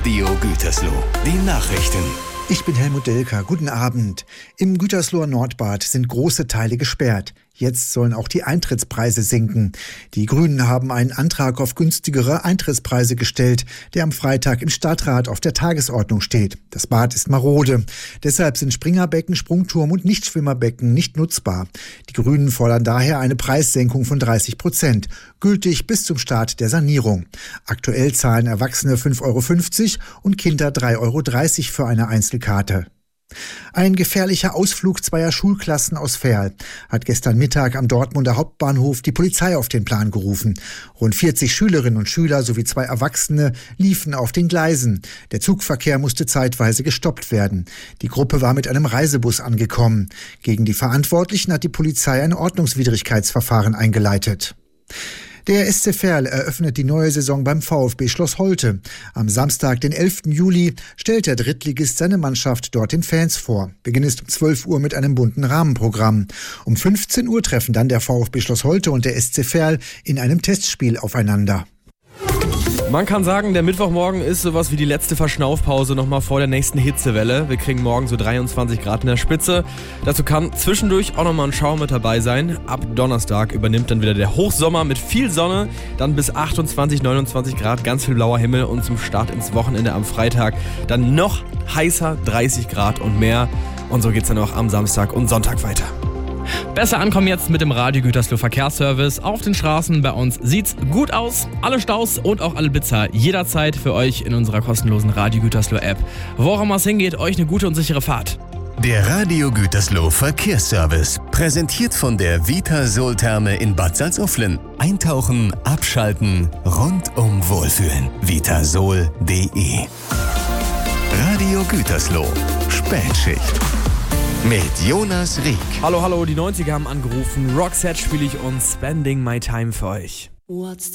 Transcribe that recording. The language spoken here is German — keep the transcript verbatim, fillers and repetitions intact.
Radio Gütersloh. Die Nachrichten. Ich bin Helmut Delker. Guten Abend. Im Gütersloher Nordbad sind große Teile gesperrt. Jetzt sollen auch die Eintrittspreise sinken. Die Grünen haben einen Antrag auf günstigere Eintrittspreise gestellt, der am Freitag im Stadtrat auf der Tagesordnung steht. Das Bad ist marode. Deshalb sind Springerbecken, Sprungturm und Nichtschwimmerbecken nicht nutzbar. Die Grünen fordern daher eine Preissenkung von dreißig Prozent, gültig bis zum Start der Sanierung. Aktuell zahlen Erwachsene fünf Euro fünfzig und Kinder drei Euro dreißig für eine Einzelkarte. Ein gefährlicher Ausflug zweier Schulklassen aus Verl hat gestern Mittag am Dortmunder Hauptbahnhof die Polizei auf den Plan gerufen. Rund vierzig Schülerinnen und Schüler sowie zwei Erwachsene liefen auf den Gleisen. Der Zugverkehr musste zeitweise gestoppt werden. Die Gruppe war mit einem Reisebus angekommen. Gegen die Verantwortlichen hat die Polizei ein Ordnungswidrigkeitsverfahren eingeleitet. Der S C Verl eröffnet die neue Saison beim VfB Schloss Holte. Am Samstag, den elften Juli, stellt der Drittligist seine Mannschaft dort den Fans vor. Beginn ist um zwölf Uhr mit einem bunten Rahmenprogramm. Um fünfzehn Uhr treffen dann der VfB Schloss Holte und der S C Verl in einem Testspiel aufeinander. Man kann sagen, der Mittwochmorgen ist sowas wie die letzte Verschnaufpause nochmal vor der nächsten Hitzewelle. Wir kriegen morgen so dreiundzwanzig Grad in der Spitze. Dazu kann zwischendurch auch nochmal ein Schauer mit dabei sein. Ab Donnerstag übernimmt dann wieder der Hochsommer mit viel Sonne. Dann bis achtundzwanzig, neunundzwanzig Grad, ganz viel blauer Himmel. Und zum Start ins Wochenende am Freitag dann noch heißer, dreißig Grad und mehr. Und so geht's dann auch am Samstag und Sonntag weiter. Besser ankommen jetzt mit dem Radio Gütersloh Verkehrsservice. Auf den Straßen bei uns sieht's gut aus. Alle Staus und auch alle Blitzer jederzeit für euch in unserer kostenlosen Radio Gütersloh App. Wo auch immer es hingeht, euch eine gute und sichere Fahrt. Der Radio Gütersloh Verkehrsservice. Präsentiert von der Vitasol-Therme in Bad Salzuflen. Eintauchen, abschalten, rundum wohlfühlen. vitasol punkt de. Radio Gütersloh. Spätschicht. Mit Jonas Rieck. Hallo, hallo, die neunziger haben angerufen. Roxette spiele ich und Spending My Time für euch. What's